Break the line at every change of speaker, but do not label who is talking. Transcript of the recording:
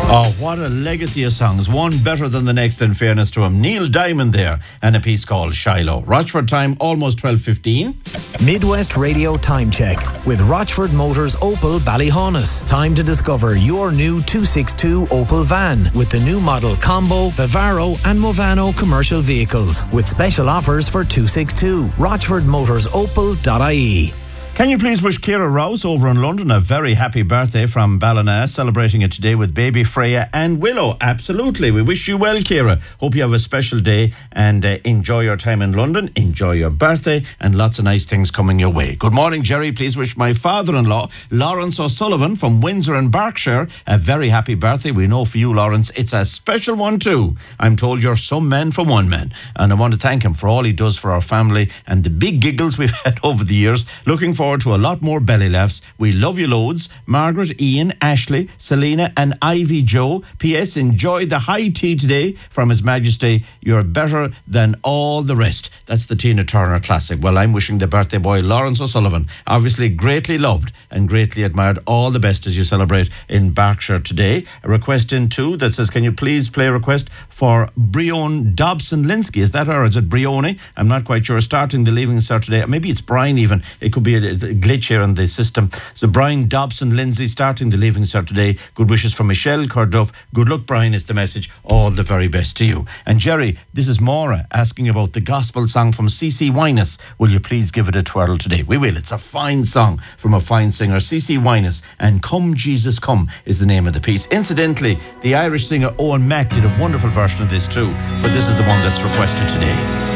Oh, what a legacy of songs. One better than the next, in fairness to him. Neil Diamond there, and a piece called Shiloh. Rochford time, almost 12:15.
Midwest Radio Time Check with Rochford Motors Opel Ballyhaunis. Time to discover your new 262 Opel van with the new model Combo, Vivaro and Movano commercial vehicles with special offers for 262. RochfordMotorsOpel.ie.
Can you please wish Ciara Rouse over in London a very happy birthday from Ballina, celebrating it today with baby Freya and Willow? Absolutely. We wish you well, Ciara. Hope you have a special day and enjoy your time in London. Enjoy your birthday and lots of nice things coming your way. Good morning, Jerry. Please wish my father-in-law, Lawrence O'Sullivan from Windsor in Berkshire, a very happy birthday. We know for you, Lawrence, it's a special one too. I'm told you're some man for one man. And I want to thank him for all he does for our family and the big giggles we've had over the years. Looking forward to a lot more belly laughs. We love you loads. Margaret, Ian, Ashley, Selena and Ivy Joe. P.S. Enjoy the high tea today from His Majesty. You're better than all the rest. That's the Tina Turner classic. Well, I'm wishing the birthday boy Lawrence O'Sullivan, obviously greatly loved and greatly admired, all the best as you celebrate in Berkshire today. A request in too that says, can you please play a request for Brione Dobson-Linsky? Is that her or is it Brione? I'm not quite sure. Starting the Leaving Cert today. Maybe it's Brian even. It could be a glitch here in the system. So Brian Dobson-Lindsay starting the Leaving Cert today. Good wishes from Michelle Corduff. Good luck, Brian, is the message. All the very best to you. And Jerry, this is Maura asking about the gospel song from C.C. Winans. Will you please give it a twirl today? We will. It's a fine song from a fine singer, C.C. Winans, and Come Jesus Come is the name of the piece. Incidentally, the Irish singer Owen Mack did a wonderful version of this too, but this is the one that's requested today.